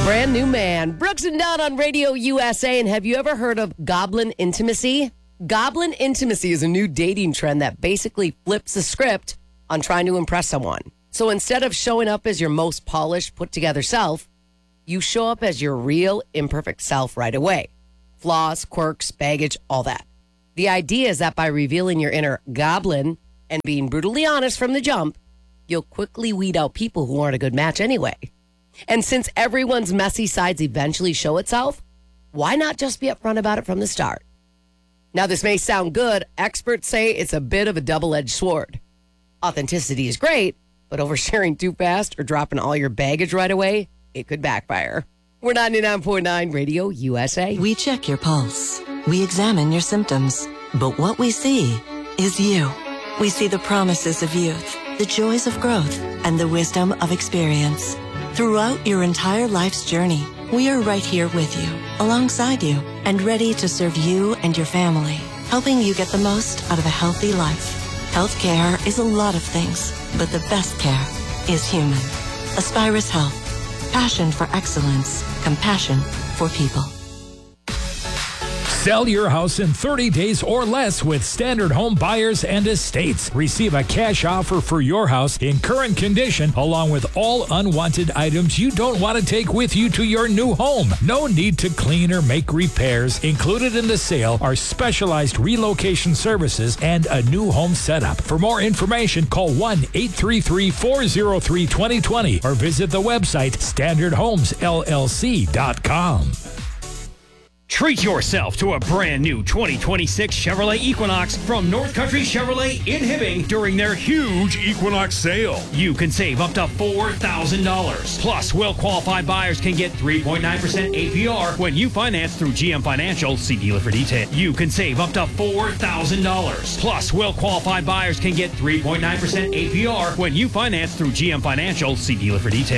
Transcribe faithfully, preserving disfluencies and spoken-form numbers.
Brand new man. Brooks and Dunn on Radio U S A. And have you ever heard of goblin intimacy? Goblin intimacy is a new dating trend that basically flips the script on trying to impress someone. So instead of showing up as your most polished, put together self, you show up as your real, imperfect self right away. Flaws, quirks, baggage, all that. The idea is that by revealing your inner goblin and being brutally honest from the jump, you'll quickly weed out people who aren't a good match anyway. And since everyone's messy sides eventually show itself, why not just be upfront about it from the start? Now, this may sound good. Experts say it's a bit of a double-edged sword. Authenticity is great, but oversharing too fast or dropping all your baggage right away, it could backfire. We're ninety-nine point nine Radio U S A. We check your pulse. We examine your symptoms. But what we see is you. We see the promises of youth, the joys of growth, and the wisdom of experience. Throughout your entire life's journey, we are right here with you, alongside you, and ready to serve you and your family, helping you get the most out of a healthy life. Healthcare is a lot of things, but the best care is human. Aspirus Health. Passion for excellence. Compassion for people. Sell your house in thirty days or less with Standard Home Buyers and Estates. Receive a cash offer for your house in current condition, along with all unwanted items you don't want to take with you to your new home. No need to clean or make repairs. Included in the sale are specialized relocation services and a new home setup. For more information, call one eight three three, four zero three, two zero two zero or visit the website standard homes L L C dot com. Treat yourself to a brand new twenty twenty-six Chevrolet Equinox from North Country Chevrolet in Hibbing during their huge Equinox sale. You can save up to four thousand dollars. Plus, well-qualified buyers can get three point nine percent A P R when you finance through G M Financial. See dealer for detail. You can save up to four thousand dollars. Plus, well-qualified buyers can get three point nine percent A P R when you finance through G M Financial. See dealer for detail.